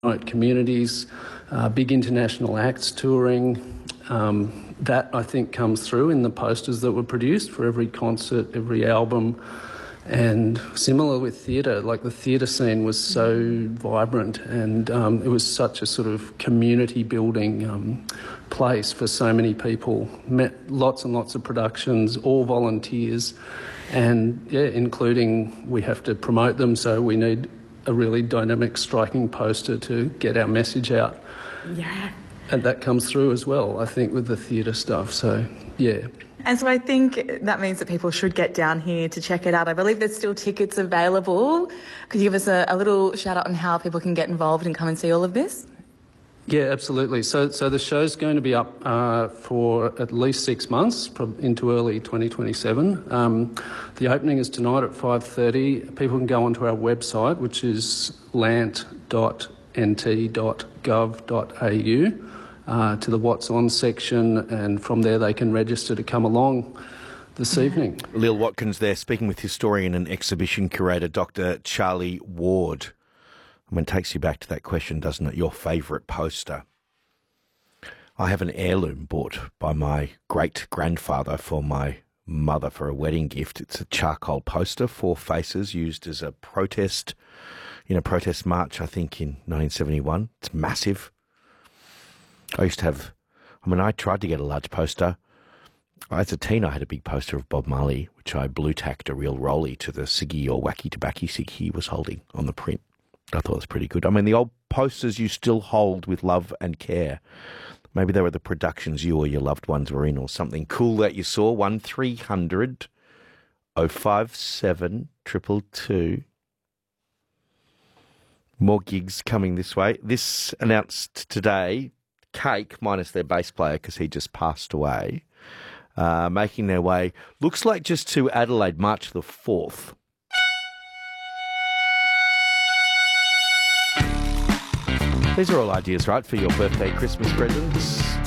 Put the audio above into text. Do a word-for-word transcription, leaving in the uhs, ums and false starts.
communities, uh, big international acts touring. Um, that, I think, comes through in the posters that were produced for every concert, every album. And similar with theatre, like the theatre scene was so vibrant, and um, it was such a sort of community-building um, place for so many people. Met lots and lots of productions, all volunteers, and yeah, including we have to promote them, so we need a really dynamic, striking poster to get our message out. Yeah. And that comes through as well, I think, with the theatre stuff. So, yeah. And so I think that means that people should get down here to check it out. I believe there's still tickets available. Could you give us a, a little shout out on how people can get involved and come and see all of this? Yeah, absolutely. So so the show's going to be up uh, for at least six months, into early twenty twenty-seven. Um, the opening is tonight at five thirty. People can go onto our website, which is lant dot n t dot gov dot a u. Uh, to the What's On section, and from there they can register to come along this evening. Lil Watkins there, speaking with historian and exhibition curator Doctor Charlie Ward. I mean, it takes you back to that question, doesn't it? Your favourite poster. I have an heirloom bought by my great-grandfather for my mother for a wedding gift. It's a charcoal poster, four faces, used as a protest, in a protest march, I think, in nineteen seventy-one. It's massive. I used to have, I mean, I tried to get a large poster. As a teen, I had a big poster of Bob Marley, which I blue-tacked a real rollie to the ciggy or wacky tobacco cig he was holding on the print. I thought it was pretty good. I mean, the old posters you still hold with love and care. Maybe they were the productions you or your loved ones were in, or something cool that you saw. one three hundred oh five seven two two two. More gigs coming this way. This announced today, Cake, minus their bass player because he just passed away, uh, making their way, looks like just to Adelaide, March the fourth. These are all ideas, right, for your birthday, Christmas presents?